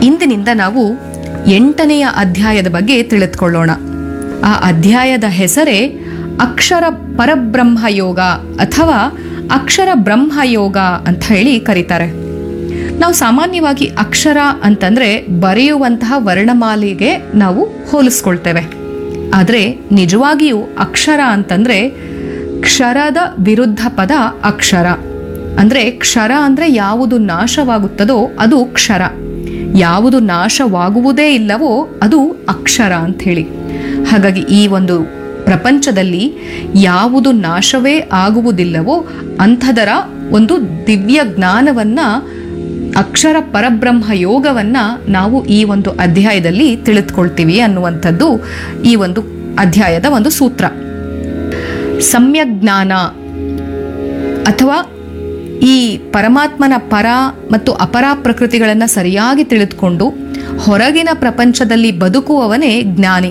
ಇಂದಿನಿಂದ ನಾವು 8ನೇ ಅಧ್ಯಾಯದ ಬಗ್ಗೆ ತಿಳಿದುಕೊಳ್ಳೋಣ. ಆ ಅಧ್ಯಾಯದ ಹೆಸರೇ ಅಕ್ಷರ ಪರಬ್ರಹ್ಮ ಯೋಗ ಅಥವಾ ಅಕ್ಷರ ಬ್ರಹ್ಮಯೋಗ ಅಂತ ಹೇಳಿ ಕರೀತಾರೆ. ನಾವು ಸಾಮಾನ್ಯವಾಗಿ ಅಕ್ಷರ ಅಂತಂದ್ರೆ ಬರೆಯುವಂತಹ ವರ್ಣಮಾಲೆಗೆ ನಾವು ಹೋಲಿಸ್ಕೊಳ್ತೇವೆ. ಆದರೆ ನಿಜವಾಗಿಯೂ ಅಕ್ಷರ ಅಂತಂದ್ರೆ ಕ್ಷರದ ವಿರುದ್ಧ ಪದ ಅಕ್ಷರ. ಅಂದ್ರೆ ಕ್ಷರ ಅಂದ್ರೆ ಯಾವುದು ನಾಶವಾಗುತ್ತದೋ ಅದು ಕ್ಷರ, ಯಾವುದು ನಾಶವಾಗುವುದೇ ಇಲ್ಲವೋ ಅದು ಅಕ್ಷರ ಅಂತ ಹೇಳಿ. ಹಾಗಾಗಿ ಈ ಒಂದು ಪ್ರಪಂಚದಲ್ಲಿ ಯಾವುದು ನಾಶವೇ ಆಗುವುದಿಲ್ಲವೋ ಅಂಥದರ ಒಂದು ದಿವ್ಯ ಜ್ಞಾನವನ್ನ, ಅಕ್ಷರ ಪರಬ್ರಹ್ಮ ಯೋಗವನ್ನ ನಾವು ಈ ಒಂದು ಅಧ್ಯಾಯದಲ್ಲಿ ತಿಳಿದುಕೊಳ್ತೀವಿ ಅನ್ನುವಂಥದ್ದು ಈ ಒಂದು ಅಧ್ಯಾಯದ ಒಂದು ಸೂತ್ರ. ಸಮ್ಯಕ್ ಜ್ಞಾನ ಅಥವಾ ಈ ಪರಮಾತ್ಮನ ಪರ ಮತ್ತು ಅಪರ ಪ್ರಕೃತಿಗಳನ್ನು ಸರಿಯಾಗಿ ತಿಳಿದುಕೊಂಡು ಹೊರಗಿನ ಪ್ರಪಂಚದಲ್ಲಿ ಬದುಕುವವನೇ ಜ್ಞಾನಿ.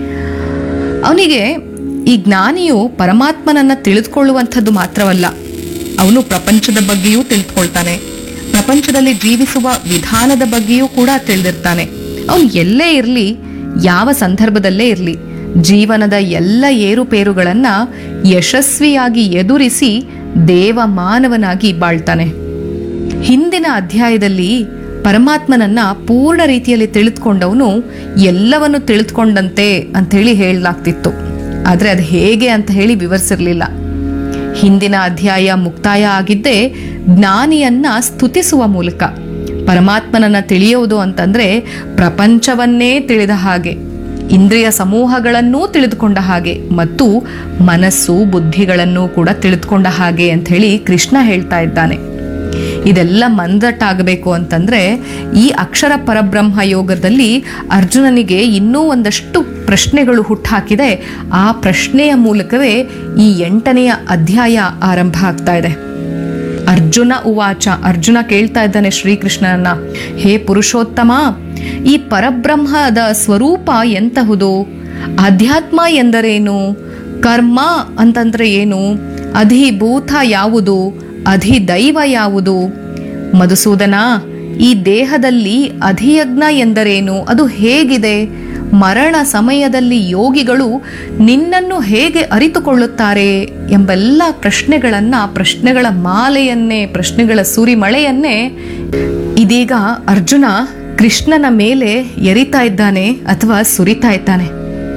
ಅವನಿಗೆ ಈ ಜ್ಞಾನಿಯು ಪರಮಾತ್ಮನನ್ನ ತಿಳಿದುಕೊಳ್ಳುವಂಥದ್ದು ಮಾತ್ರವಲ್ಲ, ಅವನು ಪ್ರಪಂಚದ ಬಗ್ಗೆಯೂ ತಿಳಿದುಕೊಳ್ತಾನೆ, ಪ್ರಪಂಚದಲ್ಲಿ ಜೀವಿಸುವ ವಿಧಾನದ ಬಗ್ಗೆಯೂ ಕೂಡ ತಿಳಿದಿರ್ತಾನೆ. ಅವನು ಎಲ್ಲೇ ಇರಲಿ, ಯಾವ ಸಂದರ್ಭದಲ್ಲೇ ಇರಲಿ, ಜೀವನದ ಎಲ್ಲ ಏರುಪೇರುಗಳನ್ನ ಯಶಸ್ವಿಯಾಗಿ ಎದುರಿಸಿ ದೇವ ಮಾನವನಾಗಿ ಬಾಳ್ತಾನೆ. ಹಿಂದಿನ ಅಧ್ಯಾಯದಲ್ಲಿ ಪರಮಾತ್ಮನನ್ನ ಪೂರ್ಣ ರೀತಿಯಲ್ಲಿ ತಿಳಿದುಕೊಂಡವನು ಎಲ್ಲವನ್ನು ತಿಳಿದುಕೊಂಡಂತೆ ಅಂತ ಹೇಳಿ ಹೇಳಲಾಗ್ತಿತ್ತು. ಆದರೆ ಅದು ಹೇಗೆ ಅಂತ ಹೇಳಿ ವಿವರಿಸಿರ್ಲಿಲ್ಲ. ಹಿಂದಿನ ಅಧ್ಯಾಯ ಮುಕ್ತಾಯ ಆಗಿದ್ದೇ ಜ್ಞಾನಿಯನ್ನ ಸ್ತುತಿಸುವ ಮೂಲಕ. ಪರಮಾತ್ಮನನ್ನ ತಿಳಿಯುವುದು ಅಂತಂದ್ರೆ ಪ್ರಪಂಚವನ್ನೇ ತಿಳಿದ ಹಾಗೆ, ಇಂದ್ರಿಯ ಸಮೂಹಗಳನ್ನೂ ತಿಳಿದುಕೊಂಡ ಹಾಗೆ ಮತ್ತು ಮನಸ್ಸು ಬುದ್ಧಿಗಳನ್ನೂ ಕೂಡ ತಿಳಿದುಕೊಂಡ ಹಾಗೆ ಅಂತ ಹೇಳಿ ಕೃಷ್ಣ ಹೇಳ್ತಾ ಇದ್ದಾನೆ. ಇದೆಲ್ಲ ಮಂದಟ್ಟಾಗಬೇಕು ಅಂತಂದ್ರೆ ಈ ಅಕ್ಷರ ಪರಬ್ರಹ್ಮ ಯೋಗದಲ್ಲಿ ಅರ್ಜುನನಿಗೆ ಇನ್ನೂ ಒಂದಷ್ಟು ಪ್ರಶ್ನೆಗಳು ಹುಟ್ಟಾಕಿದೆ. ಆ ಪ್ರಶ್ನೆಯ ಮೂಲಕವೇ ಈ 8ನೇ ಅಧ್ಯಾಯ ಆರಂಭ ಆಗ್ತಾ ಇದೆ. ಅರ್ಜುನ ಉವಾಚ, ಅರ್ಜುನ ಕೇಳ್ತಾ ಇದ್ದಾನೆ ಶ್ರೀಕೃಷ್ಣನನ್ನ, ಹೇ ಪುರುಷೋತ್ತಮ, ಈ ಪರಬ್ರಹ್ಮದ ಸ್ವರೂಪ ಎಂತಹುದು? ಅಧ್ಯಾತ್ಮ ಎಂದರೇನು? ಕರ್ಮ ಅಂತಂದ್ರೆ ಏನು? ಅಧಿಭೂತ ಯಾವುದು? ಅಧಿದೈವ ಯಾವುದು? ಮಧುಸೂದನ, ಈ ದೇಹದಲ್ಲಿ ಅಧಿಯಜ್ಞ ಎಂದರೇನು? ಅದು ಹೇಗಿದೆ? ಮರಣ ಸಮಯದಲ್ಲಿ ಯೋಗಿಗಳು ನಿನ್ನನ್ನು ಹೇಗೆ ಅರಿತುಕೊಳ್ಳುತ್ತಾರೆ ಎಂಬೆಲ್ಲ ಪ್ರಶ್ನೆಗಳ ಮಾಲೆಯನ್ನೇ, ಪ್ರಶ್ನೆಗಳ ಸುರಿಮಳೆಯನ್ನೇ ಇದೀಗ ಅರ್ಜುನ ಕೃಷ್ಣನ ಮೇಲೆ ಎರಿತಾ ಇದ್ದಾನೆ ಅಥವಾ ಸುರಿತಾ ಇದ್ದಾನೆ.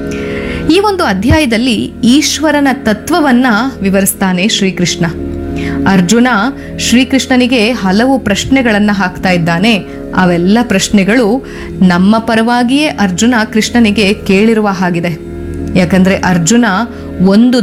ಈ ಒಂದು ಅಧ್ಯಾಯದಲ್ಲಿ ಈಶ್ವರನ ತತ್ವವನ್ನ ವಿವರಿಸ್ತಾನೆ ಶ್ರೀಕೃಷ್ಣ. ಅರ್ಜುನ ಶ್ರೀಕೃಷ್ಣನಿಗೆ ಹಲವು ಪ್ರಶ್ನೆಗಳನ್ನ ಹಾಕ್ತಾ ಇದ್ದಾನೆ. ಅವೆಲ್ಲ ಪ್ರಶ್ನೆಗಳು ನಮ್ಮ ಪರವಾಗಿಯೇ ಅರ್ಜುನ ಕೃಷ್ಣನಿಗೆ ಕೇಳಿರುವ ಹಾಗಿದೆ. ಯಾಕಂದ್ರೆ ಅರ್ಜುನ ಒಂದು